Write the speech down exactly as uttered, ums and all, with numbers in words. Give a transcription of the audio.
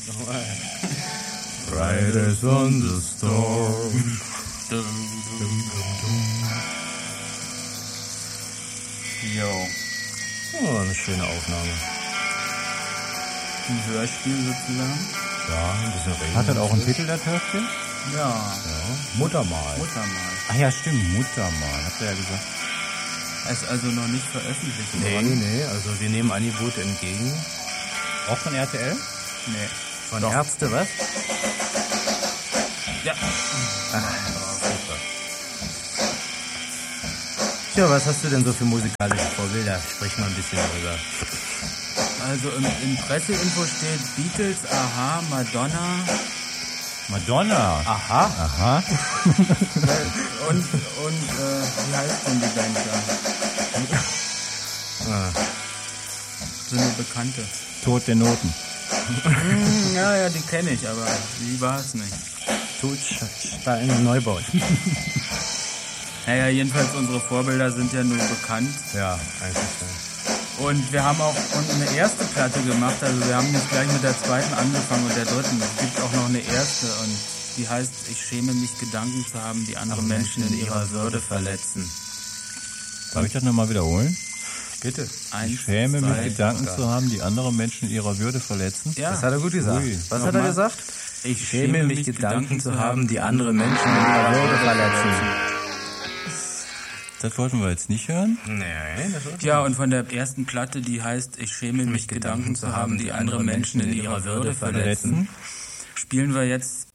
Riders on the storm. Dum, dum, dum, dum. Jo. Oh, eine schöne Aufnahme. Ein Hörspiel sozusagen. Ja, ein bisschen Regen. Hat das auch einen Titel, das Hörspiel? Ja. Ja. Muttermal. Muttermal. Ach ja, stimmt, Muttermal, hat er ja gesagt. Es ist also noch nicht veröffentlicht Nee, worden. nee, also wir nehmen Angebote entgegen. Auch von R T L? Nee. Von Doch. Ärzte, was? Ja. Tja, was hast du denn so für musikalische Vorbilder? Sprich mal ein bisschen darüber. Also im, im Presseinfo steht Beatles, Aha, Madonna Madonna. Aha. Aha. und, und äh, wie heißt denn die Band da? Ah. So eine bekannte. Tod der Noten. Hm, ja, ja, die kenne ich, aber die war es nicht. Tutstein Neubau. Naja, jedenfalls unsere Vorbilder sind ja nur bekannt. Ja, eigentlich schon. Und wir haben auch eine erste Platte gemacht, also wir haben jetzt gleich mit der zweiten angefangen und der dritten. Es gibt auch noch eine erste und die heißt, ich schäme mich, Gedanken zu haben, die andere Menschen in ihrer Würde verletzen. Darf ich das nochmal wiederholen? Bitte. Eins, Ich schäme zwei, mich, Gedanken drei. zu haben, die andere Menschen in ihrer Würde verletzen. Ja, Das hat er gut gesagt. Ui. Was Nochmal. hat er gesagt? ich Schäme mich, Gedanken zu haben, die andere Menschen in ihrer Würde verletzen. Das wollten wir jetzt nicht hören. Nee, das wird Ja, und von der ersten Platte, die heißt, ich schäme mich, Gedanken zu haben, die andere Menschen in ihrer Würde verletzen, spielen wir jetzt